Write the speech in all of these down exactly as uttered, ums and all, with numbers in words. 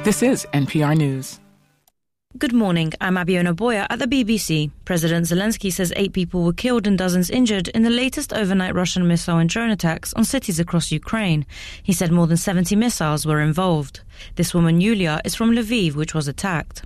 This is N P R News. Good morning, I'm Abiona Boya at the B B C. President Zelensky says eight people were killed and dozens injured in the latest overnight Russian missile and drone attacks on cities across Ukraine. He said more than seventy missiles were involved. This woman, Yulia, is from Lviv, which was attacked.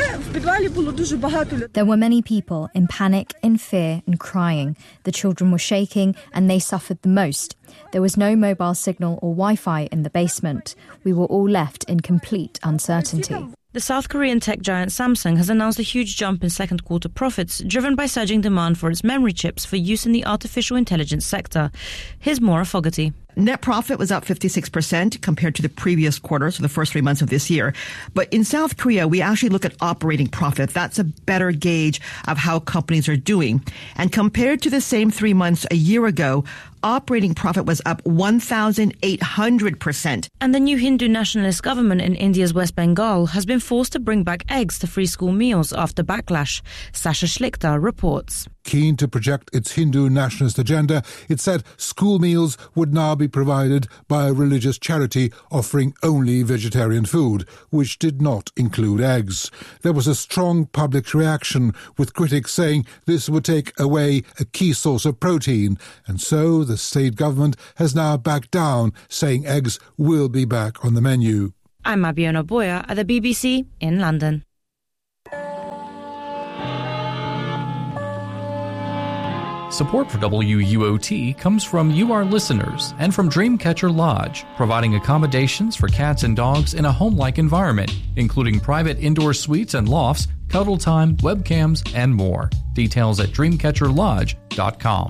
There were many people in panic, in fear and crying. The children were shaking and they suffered the most. There was no mobile signal or Wi-Fi in the basement. We were all left in complete uncertainty. The South Korean tech giant Samsung has announced a huge jump in second quarter profits, driven by surging demand for its memory chips for use in the artificial intelligence sector. Here's Maura Fogarty. Net profit was up fifty-six percent compared to the previous quarter, so the first three months of this year. But in South Korea, we actually look at operating profit. That's a better gauge of how companies are doing. And compared to the same three months a year ago, operating profit was up one thousand eight hundred percent. And the new Hindu nationalist government in India's West Bengal has been forced to bring back eggs to free school meals after backlash. Sasha Schlichter reports. Keen to project its Hindu nationalist agenda, it said school meals would now be provided by a religious charity offering only vegetarian food, which did not include eggs. There was a strong public reaction, with critics saying this would take away a key source of protein, and so the state government has now backed down, saying eggs will be back on the menu. I'm Abiona Boya at the B B C in London. Support for W U O T comes from you, our listeners, and from Dreamcatcher Lodge, providing accommodations for cats and dogs in a home-like environment, including private indoor suites and lofts, cuddle time, webcams, and more. Details at dreamcatcher lodge dot com.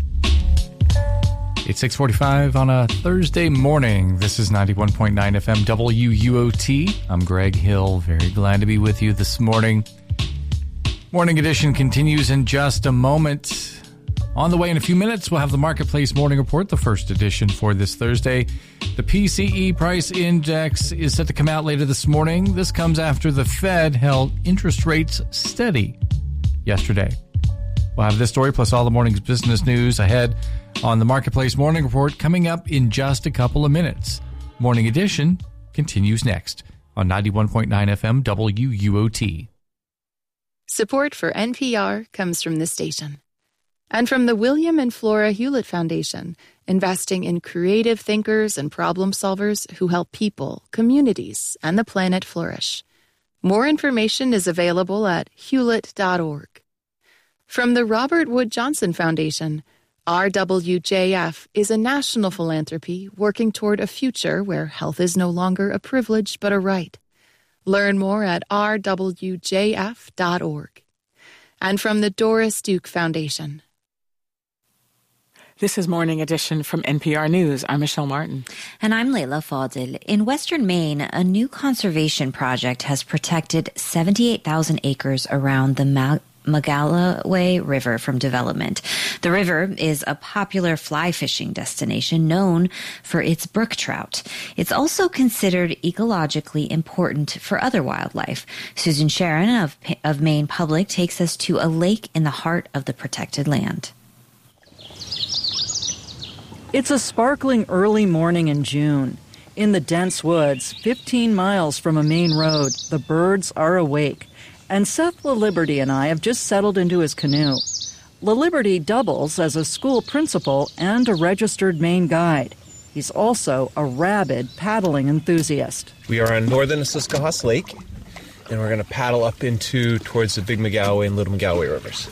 It's six forty-five on a Thursday morning. This is ninety-one point nine F M W U O T. I'm Greg Hill. Very glad to be with you this morning. Morning edition continues in just a moment. On the way in a few minutes, we'll have the Marketplace Morning Report, the first edition for this Thursday. The P C E Price Index is set to come out later this morning. This comes after the Fed held interest rates steady yesterday. We'll have this story plus all the morning's business news ahead on the Marketplace Morning Report coming up in just a couple of minutes. Morning edition continues next on ninety-one point nine F M W U O T. Support for N P R comes from this station. And from the William and Flora Hewlett Foundation, investing in creative thinkers and problem solvers who help people, communities, and the planet flourish. More information is available at hewlett dot org. From the Robert Wood Johnson Foundation, R W J F is a national philanthropy working toward a future where health is no longer a privilege but a right. Learn more at r w j f dot org. And from the Doris Duke Foundation. This is Morning Edition from N P R News. I'm Michelle Martin. And I'm Layla Fadil. In western Maine, a new conservation project has protected seventy-eight thousand acres around the Ma- Magalloway River from development. The river is a popular fly fishing destination known for its brook trout. It's also considered ecologically important for other wildlife. Susan Sharon of, of Maine Public takes us to a lake in the heart of the protected land. It's a sparkling early morning in June. In the dense woods, fifteen miles from a main road, the birds are awake. And Seth LaLiberty and I have just settled into his canoe. LaLiberty doubles as a school principal and a registered Maine guide. He's also a rabid paddling enthusiast. We are on northern Susquehanna Lake, and we're going to paddle up into towards the Big Magalloway and Little Magalloway rivers.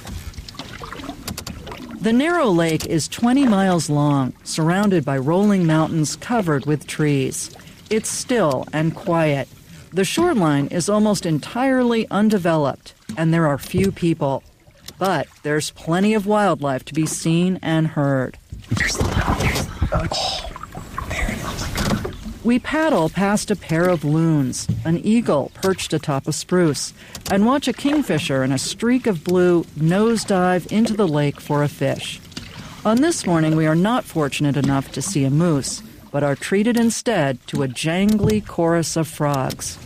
The narrow lake is twenty miles long, surrounded by rolling mountains covered with trees. It's still and quiet. The shoreline is almost entirely undeveloped, and there are few people. But there's plenty of wildlife to be seen and heard. There's the one, there's the one. Oh, there it is. Oh my God. We paddle past a pair of loons, an eagle perched atop a spruce, and watch a kingfisher in a streak of blue nosedive into the lake for a fish. On this morning, we are not fortunate enough to see a moose, but are treated instead to a jangly chorus of frogs.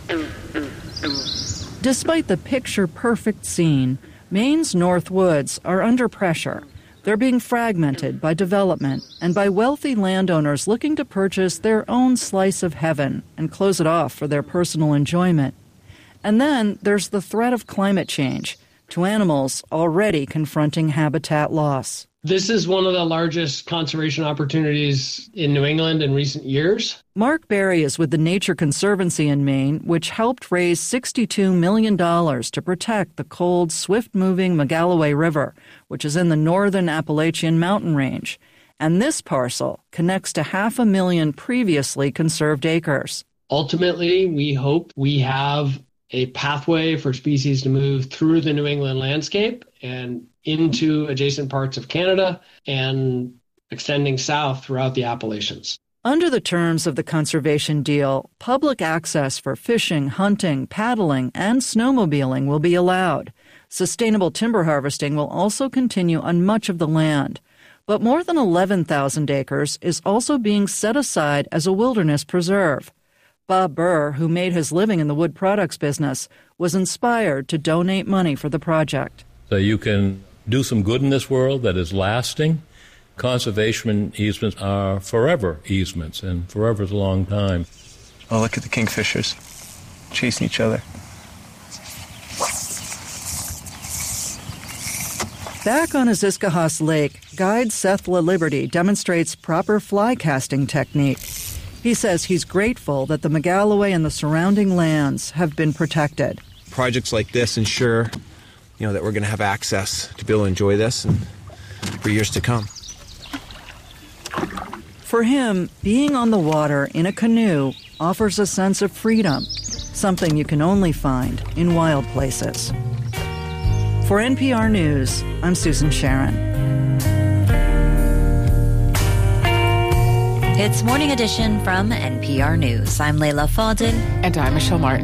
Despite the picture-perfect scene, Maine's North Woods are under pressure. They're being fragmented by development and by wealthy landowners looking to purchase their own slice of heaven and close it off for their personal enjoyment. And then there's the threat of climate change to animals already confronting habitat loss. This is one of the largest conservation opportunities in New England in recent years. Mark Berry is with the Nature Conservancy in Maine, which helped raise sixty-two million dollars to protect the cold, swift-moving Magalloway River, which is in the northern Appalachian mountain range. And this parcel connects to half a million previously conserved acres. Ultimately, we hope we have a pathway for species to move through the New England landscape and into adjacent parts of Canada and extending south throughout the Appalachians. Under the terms of the conservation deal, public access for fishing, hunting, paddling, and snowmobiling will be allowed. Sustainable timber harvesting will also continue on much of the land. But more than eleven thousand acres is also being set aside as a wilderness preserve. Bob Burr, who made his living in the wood products business, was inspired to donate money for the project. So you can do some good in this world that is lasting. Conservation easements are forever easements, and forever is a long time. Oh, look at the kingfishers chasing each other. Back on Aziscahas Lake, guide Seth LaLiberty demonstrates proper fly casting technique. He says he's grateful that the Magalloway and the surrounding lands have been protected. Projects like this ensure, you know, that we're going to have access to be able to enjoy this and for years to come. For him, being on the water in a canoe offers a sense of freedom, something you can only find in wild places. For N P R News, I'm Susan Sharon. It's Morning Edition from N P R News. I'm Layla Fadil. And I'm Michelle Martin.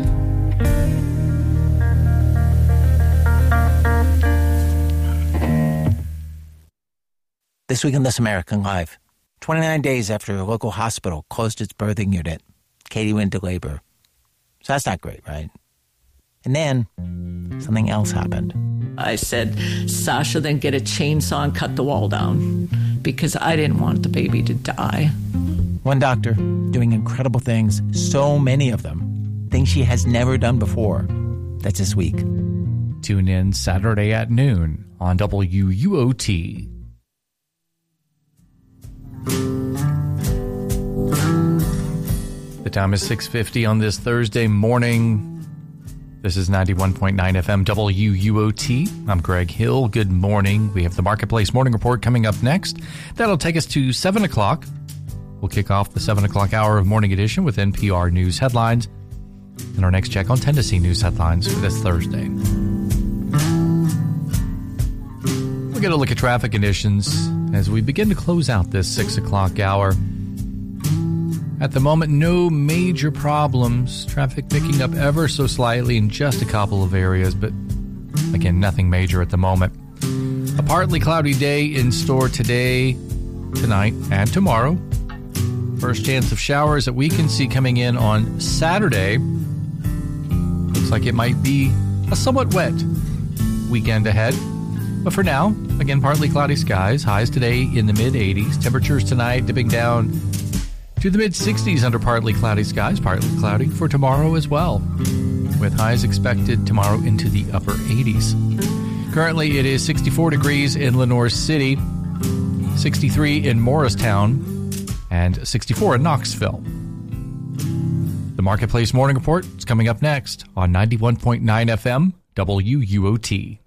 This week on This American Life, twenty-nine days after a local hospital closed its birthing unit, Katie went into labor. So that's not great, right? And then something else happened. I said, Sasha, then get a chainsaw and cut the wall down because I didn't want the baby to die. One doctor doing incredible things, so many of them, things she has never done before. That's this week. Tune in Saturday at noon on W U O T. The time is six fifty on this Thursday morning. This is ninety-one point nine F M W U O T. I'm Greg Hill. Good morning. We have the Marketplace Morning Report coming up next. That'll take us to seven o'clock. We'll kick off the seven o'clock hour of Morning Edition with N P R News headlines and our next check on Tennessee news headlines for this Thursday. We'll get a look at traffic conditions as we begin to close out this six o'clock hour. At the moment, no major problems. Traffic picking up ever so slightly in just a couple of areas, but again, nothing major at the moment. A partly cloudy day in store today, tonight, and tomorrow. First chance of showers that we can see coming in on Saturday. Looks like it might be a somewhat wet weekend ahead. But for now, again, partly cloudy skies. Highs today in the mid eighties. Temperatures tonight dipping down to the mid sixties under partly cloudy skies. Partly cloudy for tomorrow as well, with highs expected tomorrow into the upper eighties. Currently, it is sixty-four degrees in Lenoir City, sixty-three in Morristown, and sixty-four in Knoxville. The Marketplace Morning Report is coming up next on ninety-one point nine F M W U O T.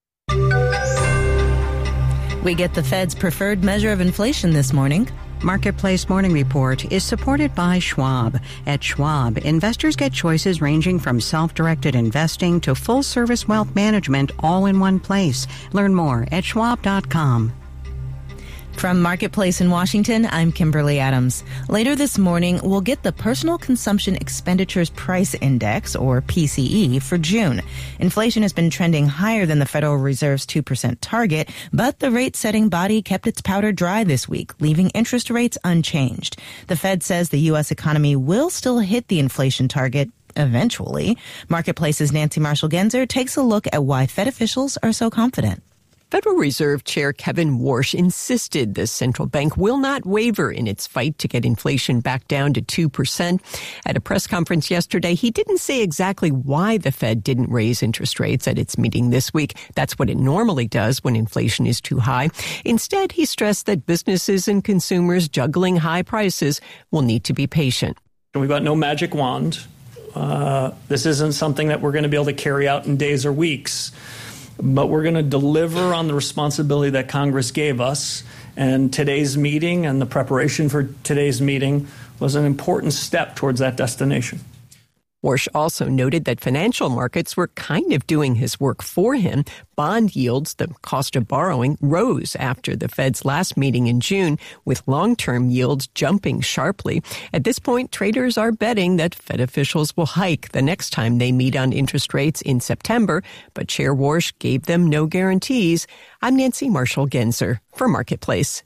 We get the Fed's preferred measure of inflation this morning. Marketplace Morning Report is supported by Schwab. At Schwab, investors get choices ranging from self-directed investing to full-service wealth management all in one place. Learn more at schwab dot com. From Marketplace in Washington, I'm Kimberly Adams. Later this morning, we'll get the Personal Consumption Expenditures Price Index, or P C E, for June. Inflation has been trending higher than the Federal Reserve's two percent target, but the rate-setting body kept its powder dry this week, leaving interest rates unchanged. The Fed says the U S economy will still hit the inflation target eventually. Marketplace's Nancy Marshall-Genzer takes a look at why Fed officials are so confident. Federal Reserve Chair Kevin Warsh insisted the central bank will not waver in its fight to get inflation back down to two percent. At a press conference yesterday, he didn't say exactly why the Fed didn't raise interest rates at its meeting this week. That's what it normally does when inflation is too high. Instead, he stressed that businesses and consumers juggling high prices will need to be patient. We've got no magic wand. Uh, this isn't something that we're going to be able to carry out in days or weeks. But we're going to deliver on the responsibility that Congress gave us. And today's meeting and the preparation for today's meeting was an important step towards that destination. Warsh also noted that financial markets were kind of doing his work for him. Bond yields, the cost of borrowing, rose after the Fed's last meeting in June, with long-term yields jumping sharply. At this point, traders are betting that Fed officials will hike the next time they meet on interest rates in September, but Chair Warsh gave them no guarantees. I'm Nancy Marshall-Genzer for Marketplace.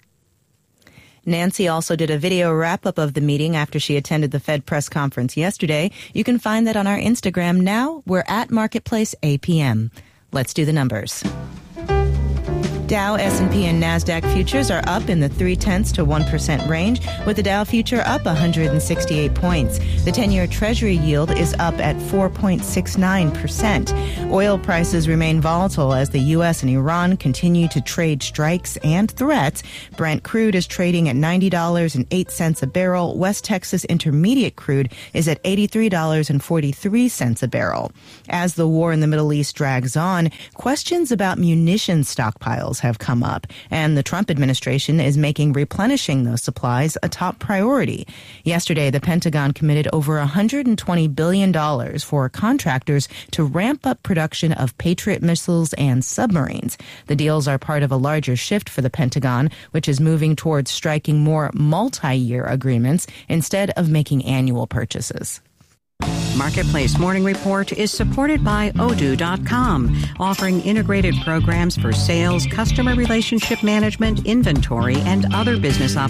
Nancy also did a video wrap-up of the meeting after she attended the Fed press conference yesterday. You can find that on our Instagram now. We're at Marketplace A P M. Let's do the numbers. Dow, S and P, and NASDAQ futures are up in the three-tenths to one percent range, with the Dow future up one hundred sixty-eight points. The ten-year Treasury yield is up at four point six nine percent. Oil prices remain volatile as the U S and Iran continue to trade strikes and threats. Brent crude is trading at ninety dollars and eight cents a barrel. West Texas Intermediate crude is at eighty-three dollars and forty-three cents a barrel. As the war in the Middle East drags on, questions about munition stockpiles have come up, and the Trump administration is making replenishing those supplies a top priority. Yesterday, the Pentagon committed over one hundred twenty billion dollars for contractors to ramp up production of Patriot missiles and submarines. The deals are part of a larger shift for the Pentagon, which is moving towards striking more multi-year agreements instead of making annual purchases. Marketplace Morning Report is supported by Odoo dot com, offering integrated programs for sales, customer relationship management, inventory, and other business operations.